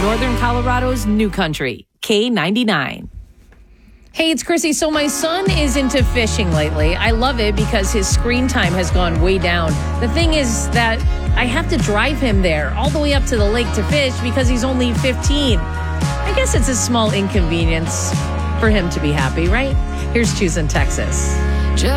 Northern Colorado's New Country, K99. Hey, it's Chrissy. So my son is into fishing lately. I love it because his screen time has gone way down. The thing is that I have to drive him there all the way up to the lake to fish because he's only 15. I guess it's a small inconvenience for him to be happy, right? Here's Choose in Texas.